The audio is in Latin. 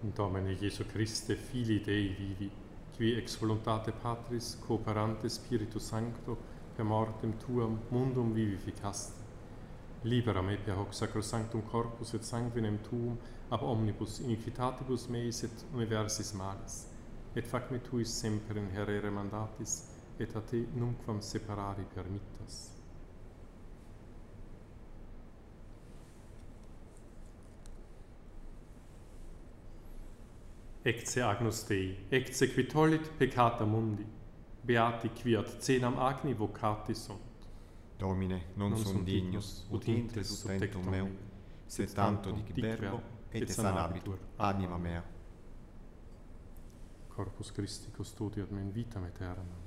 Domine Jesu Christe, Filii Dei vivi, qui ex voluntate Patris cooperante Spiritu Sancto per mortem tuam mundum vivificaste. Libera me per hoc sacrosanctum corpus et sanguinem tuum ab omnibus iniquitatibus meis et universis malis, et fac me tuis semper inherere mandatis, et a te nunquam separari permittas. Ecce agnus Dei, ecce qui tollit peccata mundi, beati qui ad cenam agni vocati sunt. Domine, non sum dignus, ut intres tectum meum, sed tanto dic verbo, et sanabitur anima mea. Corpus Christi custodiat me in vitam aeternam.